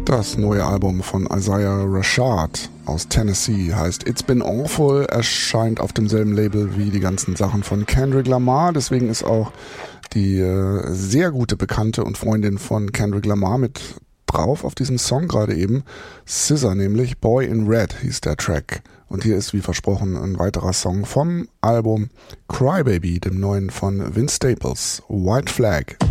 Das neue Album von Isaiah Rashad aus Tennessee heißt It's Been Awful, erscheint auf demselben Label wie die ganzen Sachen von Kendrick Lamar, deswegen ist auch die sehr gute Bekannte und Freundin von Kendrick Lamar mit drauf auf diesem Song gerade eben, SZA nämlich, Boy in Red hieß der Track. Und hier ist wie versprochen ein weiterer Song vom Album Crybaby, dem neuen von Vince Staples, White Flag.